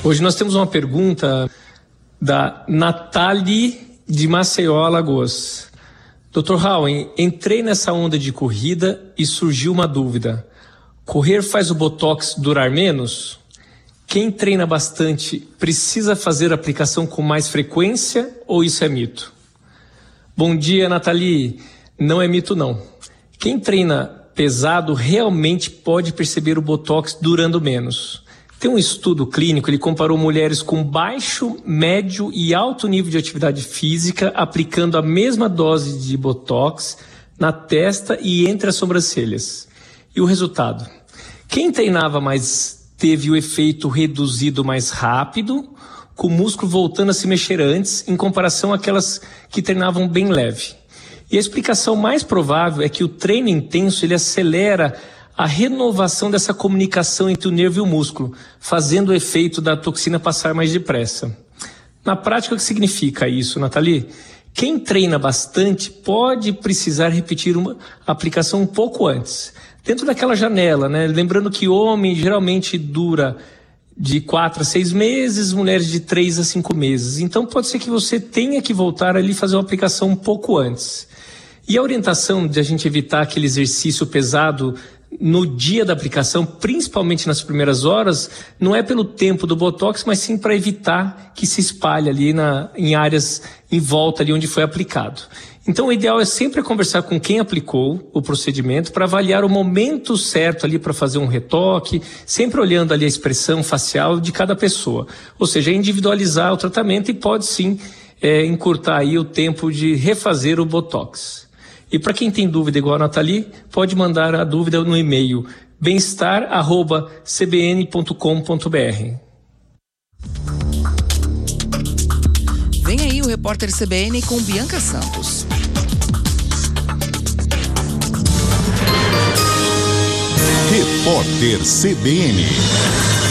Hoje nós temos uma pergunta da Nathalie de Maceió, Alagoas. Dr. Howen, entrei nessa onda de corrida e surgiu uma dúvida. Correr faz o Botox durar menos? Quem treina bastante precisa fazer a aplicação com mais frequência ou isso é mito? Bom dia, Nathalie. Não é mito, não. Quem treina pesado realmente pode perceber o Botox durando menos. Tem um estudo clínico, ele comparou mulheres com baixo, médio e alto nível de atividade física aplicando a mesma dose de Botox na testa e entre as sobrancelhas. E o resultado? Quem treinava mais teve o efeito reduzido mais rápido, com o músculo voltando a se mexer antes, em comparação àquelas que treinavam bem leve. E a explicação mais provável é que o treino intenso ele acelera a renovação dessa comunicação entre o nervo e o músculo, fazendo o efeito da toxina passar mais depressa. Na prática, o que significa isso, Nathalie? Quem treina bastante pode precisar repetir uma aplicação um pouco antes, dentro daquela janela, né? Lembrando que homem geralmente dura de 4 a 6 meses, mulheres de 3 a 5 meses. Então pode ser que você tenha que voltar ali e fazer uma aplicação um pouco antes. E a orientação de a gente evitar aquele exercício pesado no dia da aplicação, principalmente nas primeiras horas, não é pelo tempo do Botox, mas sim para evitar que se espalhe ali em áreas em volta ali onde foi aplicado. Então o ideal é sempre conversar com quem aplicou o procedimento para avaliar o momento certo ali para fazer um retoque, sempre olhando ali a expressão facial de cada pessoa. Ou seja, individualizar o tratamento e pode sim encurtar aí o tempo de refazer o Botox. E para quem tem dúvida igual a Nathalie, pode mandar a dúvida no e-mail bem-estar@cbn.com.br. Vem aí o repórter CBN com Bianca Santos. Repórter CBN.